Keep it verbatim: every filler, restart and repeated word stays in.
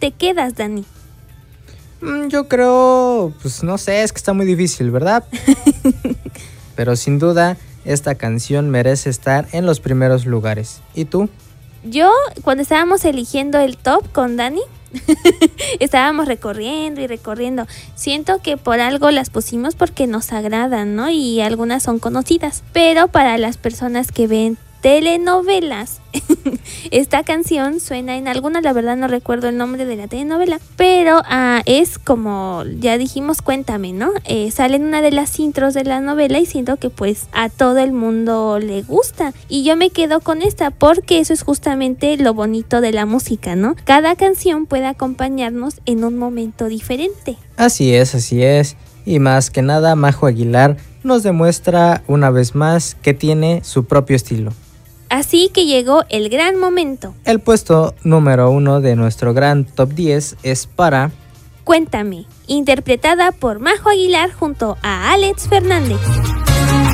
te quedas, Dani? Mm, yo creo, pues no sé, es que está muy difícil, ¿verdad? Pero sin duda, esta canción merece estar en los primeros lugares. ¿Y tú? Yo, cuando estábamos eligiendo el top con Dani, estábamos recorriendo y recorriendo. Siento que por algo las pusimos porque nos agradan, ¿no? Y algunas son conocidas. Pero para las personas que ven telenovelas, esta canción suena en alguna, la verdad no recuerdo el nombre de la telenovela, pero uh, es como ya dijimos, Cuéntame, ¿no? Eh, sale en una de las intros de la novela y siento que pues a todo el mundo le gusta, y yo me quedo con esta porque eso es justamente lo bonito de la música, ¿no? Cada canción puede acompañarnos en un momento diferente. Así es, así es, y más que nada Majo Aguilar nos demuestra una vez más que tiene su propio estilo. Así que llegó el gran momento. El puesto número uno de nuestro gran top diez es para Cuéntame, interpretada por Majo Aguilar junto a Alex Fernández.